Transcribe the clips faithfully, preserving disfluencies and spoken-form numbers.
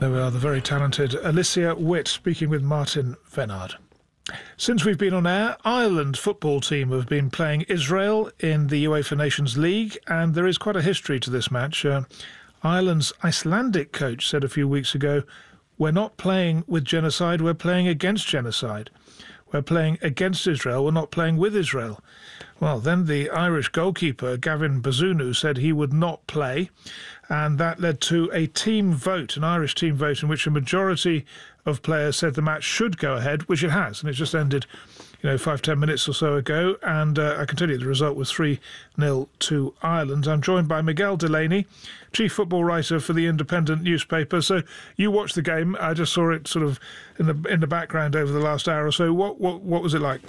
There we are, the very talented Alicia Witt speaking with Martin Vennard. Since we've been on air, Ireland football team have been playing Israel in the UEFA Nations League, and there is quite a history to this match. Uh, Ireland's Icelandic coach said a few weeks ago, "We're not playing with genocide, we're playing against genocide. We're playing against Israel, we're not playing with Israel." Well, then the Irish goalkeeper, Gavin Bazunu, said he would not play, and that led to a team vote, an Irish team vote, in which a majority of players said the match should go ahead, which it has, and it just ended, you know, five, ten minutes or so ago, and uh, I can tell you the result was three nil to Ireland. I'm joined by Miguel Delaney, chief football writer for the Independent newspaper. So you watched the game. I just saw it sort of in the in the background over the last hour or so. What what what was it like?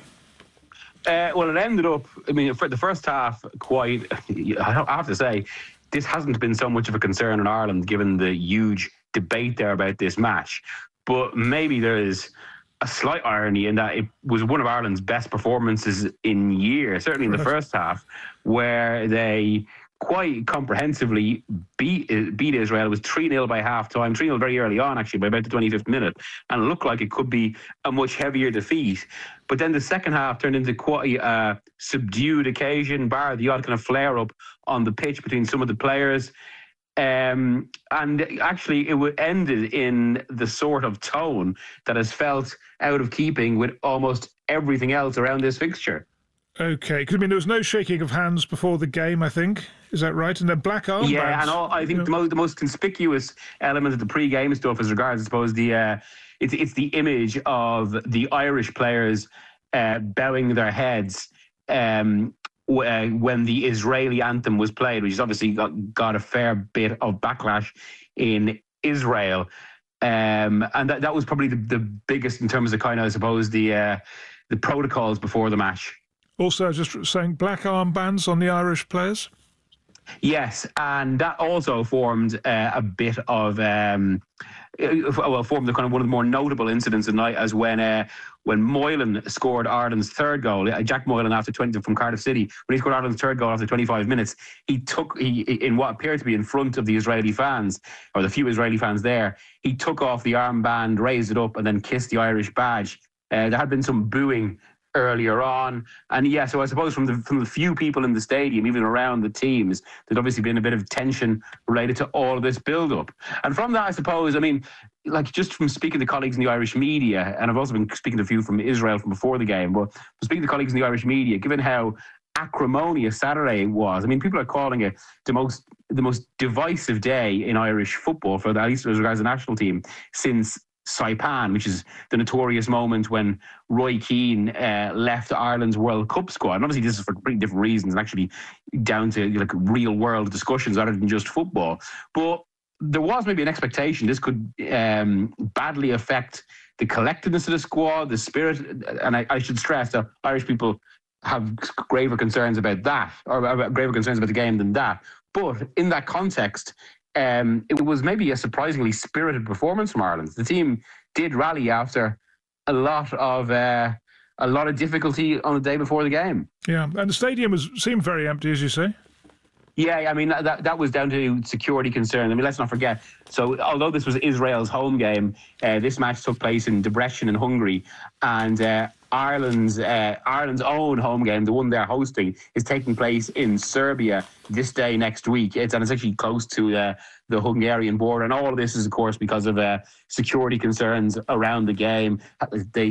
Uh, well, it ended up, I mean, for the first half, quite, I have to say, this hasn't been so much of a concern in Ireland, given the huge debate there about this match. But maybe there is a slight irony in that it was one of Ireland's best performances in years, certainly in the first half, where they quite comprehensively beat beat Israel. It was three nil by half-time, three nil very early on, actually, by about the twenty-fifth minute, and it looked like it could be a much heavier defeat. But then the second half turned into quite a subdued occasion, bar the odd kind of flare-up on the pitch between some of the players. Um, and actually, it ended in the sort of tone that has felt out of keeping with almost everything else around this fixture. Okay, because I mean, there was no shaking of hands before the game, I think. Is that right? And then black armbands. Yeah, and all, I think you know. the most the most conspicuous element of the pre-game stuff, as regards, I suppose, the uh, it's it's the image of the Irish players uh, bowing their heads um, w- uh, when the Israeli anthem was played, which has obviously got, got a fair bit of backlash in Israel, um, and that that was probably the, the biggest in terms of kind of, I suppose, the uh, the protocols before the match. Also, just saying, black armbands on the Irish players? Yes, and that also formed uh, a bit of, um, well, formed the kind of one of the more notable incidents of the night, as when uh, when Moylan scored Ireland's third goal. Jack Moylan, after twenty from Cardiff City, when he scored Ireland's third goal after twenty-five minutes, he took he in what appeared to be in front of the Israeli fans, or the few Israeli fans there. He took off the armband, raised it up, and then kissed the Irish badge. Uh, there had been some booing earlier on, and yeah, so I suppose from the from the few people in the stadium, even around the teams, there's obviously been a bit of tension related to all of this build-up. And from that, I suppose, I mean, like, just from speaking to colleagues in the Irish media, and I've also been speaking to a few from Israel from before the game, but from speaking to colleagues in the Irish media, given how acrimonious Saturday was, I mean, people are calling it the most the most divisive day in Irish football, for the, at least as regards the national team, since Saipan, which is the notorious moment when Roy Keane uh, left Ireland's World Cup squad. And obviously this is for pretty different reasons, and actually down to like real world discussions rather than just football. But there was maybe an expectation this could um, badly affect the collectiveness of the squad, the spirit. And I, I should stress that Irish people have graver concerns about that, or graver concerns about the game than that. But in that context, Um, it was maybe a surprisingly spirited performance from Ireland. The team did rally after a lot of uh, a lot of difficulty on the day before the game. Yeah, and the stadium was seemed very empty, as you say. Yeah, I mean, that that was down to security concerns. I mean, let's not forget. So, although this was Israel's home game, uh, this match took place in Debrecen in Hungary, and uh, Ireland's uh, Ireland's own home game, the one they're hosting, is taking place in Serbia this day next week. It's and it's actually close to uh, the Hungarian border, and all of this is, of course, because of uh, security concerns around the game. They